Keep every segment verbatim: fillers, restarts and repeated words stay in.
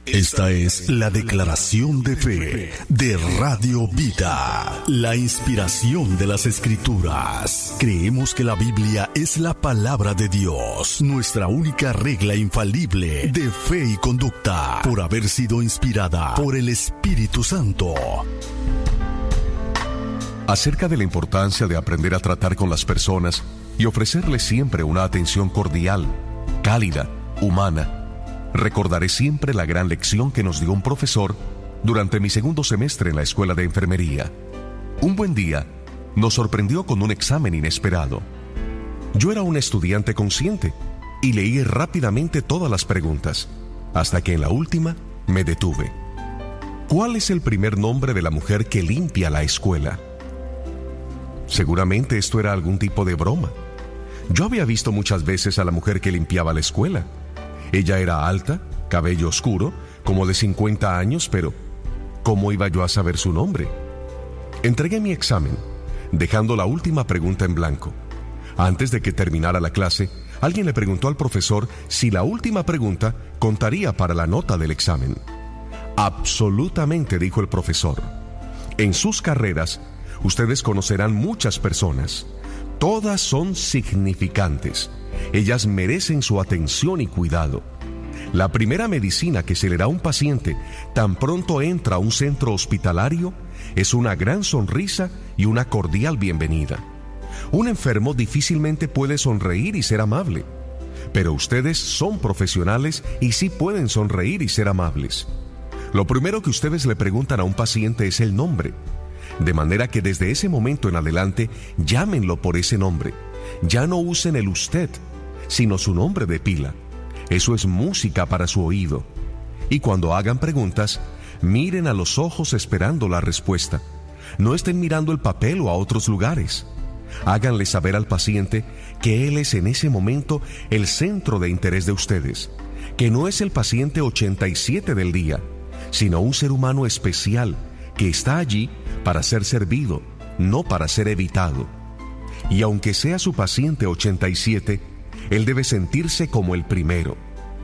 Esta es la declaración de fe de Radio Vida, la inspiración de las Escrituras. Creemos que la Biblia es la palabra de Dios, nuestra única regla infalible de fe y conducta, por haber sido inspirada por el Espíritu Santo. Acerca de la importancia de aprender a tratar con las personas y ofrecerles siempre una atención cordial, cálida, humana, recordaré siempre la gran lección que nos dio un profesor durante mi segundo semestre en la escuela de enfermería. Un buen día, nos sorprendió con un examen inesperado. Yo era un estudiante consciente y leí rápidamente todas las preguntas, hasta que en la última me detuve. ¿Cuál es el primer nombre de la mujer que limpia la escuela? Seguramente esto era algún tipo de broma. Yo había visto muchas veces a la mujer que limpiaba la escuela. Ella era alta, cabello oscuro, como de cincuenta años, pero ¿cómo iba yo a saber su nombre? Entregué mi examen, dejando la última pregunta en blanco. Antes de que terminara la clase, alguien le preguntó al profesor si la última pregunta contaría para la nota del examen. Absolutamente, dijo el profesor. En sus carreras, ustedes conocerán muchas personas. Todas son significantes. Ellas merecen su atención y cuidado. La primera medicina que se le da a un paciente tan pronto entra a un centro hospitalario es una gran sonrisa y una cordial bienvenida. Un enfermo difícilmente puede sonreír y ser amable, pero ustedes son profesionales y sí pueden sonreír y ser amables. Lo primero que ustedes le preguntan a un paciente es el nombre, de manera que desde ese momento en adelante llámenlo por ese nombre. Ya no usen el usted, sino su nombre de pila. Eso es música para su oído. Y cuando hagan preguntas, miren a los ojos esperando la respuesta. No estén mirando el papel o a otros lugares. Háganle saber al paciente que él es en ese momento el centro de interés de ustedes, que no es el paciente ochenta y siete del día, sino un ser humano especial que está allí para ser servido, no para ser evitado. Y aunque sea su paciente ochenta y siete, él debe sentirse como el primero.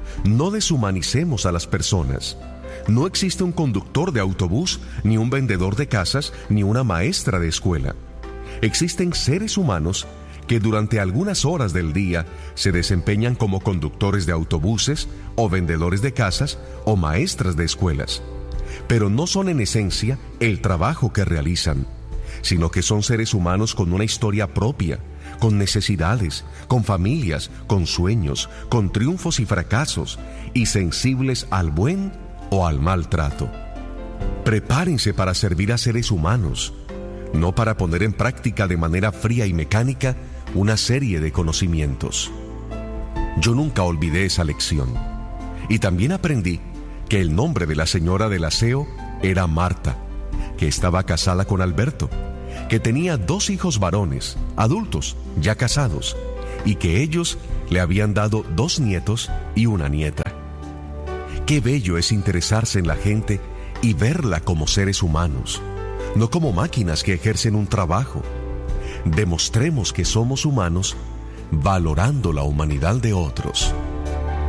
No deshumanicemos a las personas. No existe un conductor de autobús, ni un vendedor de casas, ni una maestra de escuela. Existen seres humanos que durante algunas horas del día se desempeñan como conductores de autobuses, o vendedores de casas, o maestras de escuelas. Pero no son en esencia el trabajo que realizan, sino que son seres humanos con una historia propia, con necesidades, con familias, con sueños, con triunfos y fracasos, y sensibles al buen o al mal trato. Prepárense para servir a seres humanos, no para poner en práctica de manera fría y mecánica una serie de conocimientos. Yo nunca olvidé esa lección, y también aprendí que el nombre de la señora del aseo era Marta, que estaba casada con Alberto, que tenía dos hijos varones, adultos, ya casados, y que ellos le habían dado dos nietos y una nieta. Qué bello es interesarse en la gente y verla como seres humanos, no como máquinas que ejercen un trabajo. Demostremos que somos humanos valorando la humanidad de otros.